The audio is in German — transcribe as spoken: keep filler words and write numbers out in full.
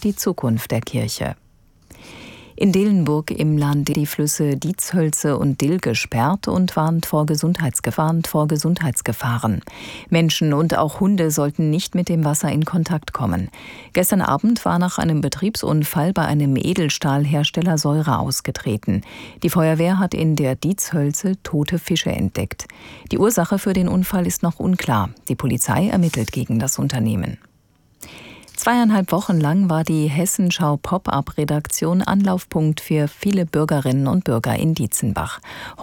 die Zukunft der Kirche. In Dillenburg im Land die Flüsse Dietshölze und Dill gesperrt und warnt vor Gesundheitsgefahren, vor Gesundheitsgefahren. Menschen und auch Hunde sollten nicht mit dem Wasser in Kontakt kommen. Gestern Abend war nach einem Betriebsunfall bei einem Edelstahlhersteller Säure ausgetreten. Die Feuerwehr hat in der Dietshölze tote Fische entdeckt. Die Ursache für den Unfall ist noch unklar. Die Polizei ermittelt gegen das Unternehmen. Zweieinhalb Wochen lang war die Hessenschau Pop-up-Redaktion Anlaufpunkt für viele Bürgerinnen und Bürger in Dietzenbach.